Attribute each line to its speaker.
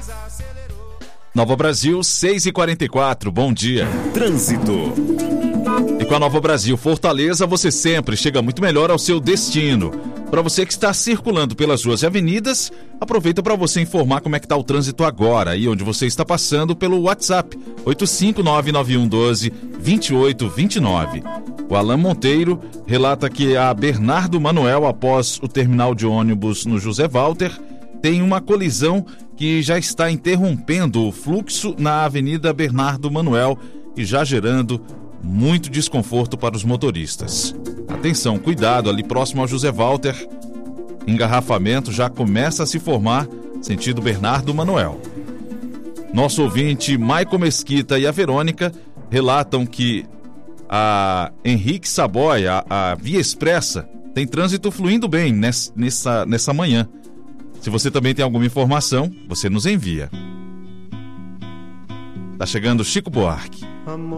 Speaker 1: Nova Brasil, 6h44, bom dia.
Speaker 2: Trânsito.
Speaker 1: E com a Nova Brasil Fortaleza, você sempre chega muito melhor ao seu destino. Para você que está circulando pelas ruas e avenidas, aproveita para você informar como é que está o trânsito agora e onde você está passando pelo WhatsApp 85991122829. O Alan Monteiro relata que a Bernardo Manuel, após o terminal de ônibus no José Walter, tem uma colisão que já está interrompendo o fluxo na Avenida Bernardo Manuel e já gerando muito desconforto para os motoristas. Atenção, cuidado, ali próximo ao José Walter, engarrafamento já começa a se formar, sentido Bernardo Manuel. Nosso ouvinte Maico Mesquita e a Verônica relatam que a Henrique Saboia, a Via Expressa, tem trânsito fluindo bem nessa manhã. Se você também tem alguma informação, você nos envia. Tá chegando Chico Buarque.